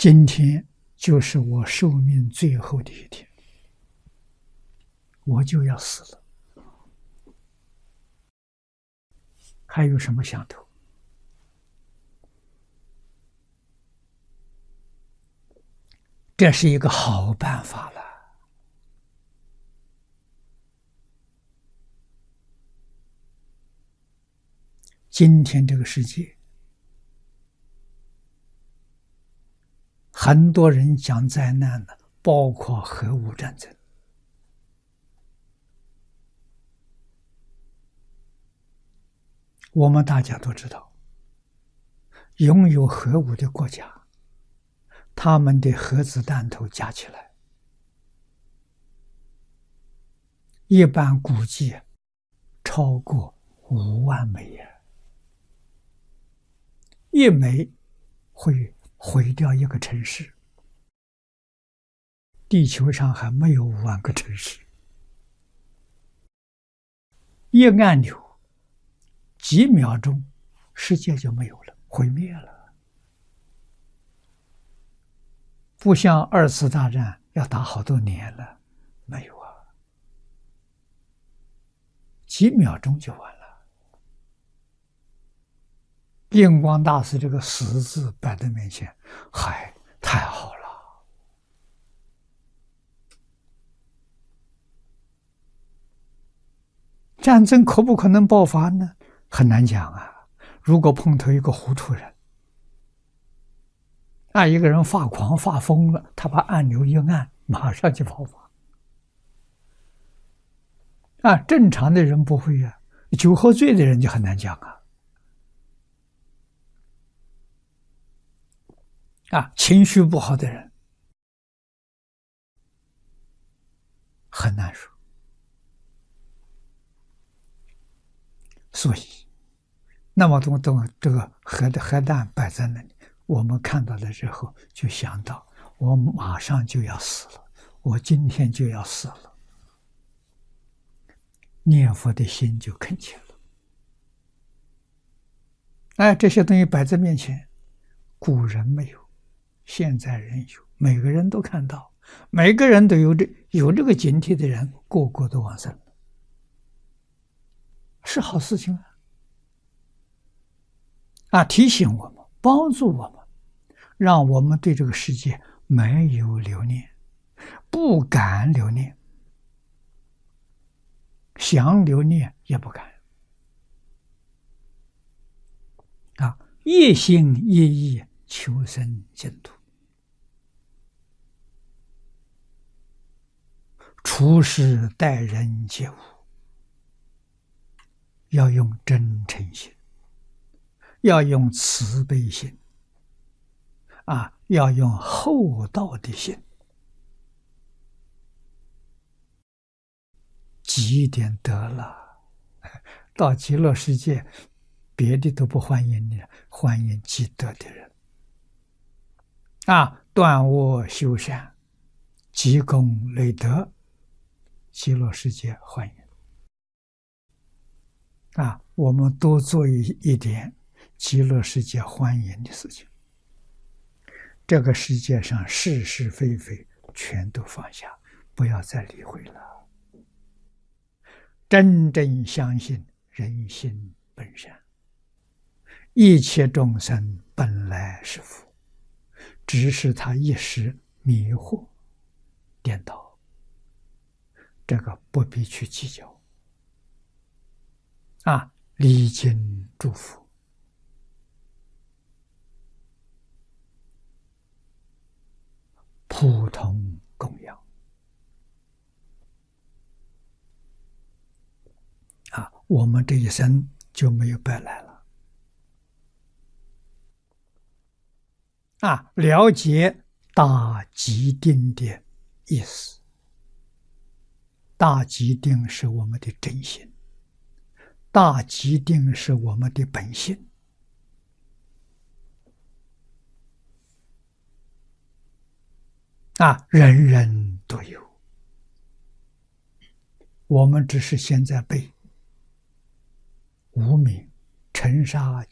今天就是我寿命最后的一天，我就要死了，还有什么想头？这是一个好办法了。今天这个世界，很多人讲灾难的，包括核武战争。我们大家都知道，拥有核武的国家，他们的核子弹头加起来，一般估计超过5万枚呀，一枚会毁掉一个城市。地球上还没有5万个城市，一按钮，几秒钟，世界就没有了，毁灭了。不像2次大战要打好多年了，没有啊，几秒钟就完了。印光大师这个死字摆在面前，嗨，太好了。战争可不可能爆发呢？很难讲啊。如果碰头一个糊涂人，一个人发狂发疯了，他把按钮一按，马上就爆发。正常的人不会啊，酒喝醉的人就很难讲啊。情绪不好的人很难说。所以，那么多这个核弹摆在那里，我们看到了之后，就想到我马上就要死了，我今天就要死了，念佛的心就恳切了。这些东西摆在面前，古人没有，现在人有，每个人都看到，每个人都有这个警惕的人，个个都往生了。是好事情提醒我们，帮助我们，让我们对这个世界没有留念，不敢留念，想留念也不敢一心一意求生净土，处事待人接物，要用真诚心，要用慈悲心，要用厚道的心，积点德了，到极乐世界，别的都不欢迎你，欢迎积德的人。断恶修善，积功累德，极乐世界欢迎。我们多做一点极乐世界欢迎的事情，这个世界上是是非非全都放下，不要再理会了。真正相信人心本善，一切众生本来是福，只是他一时迷惑颠倒，这个不必去计较。礼敬祝福，普通供养我们这一生就没有白来了。了解大吉定的意思，大吉定是我们的真心，大吉定是我们的本性。人人都有，我们只是现在被无明、尘沙、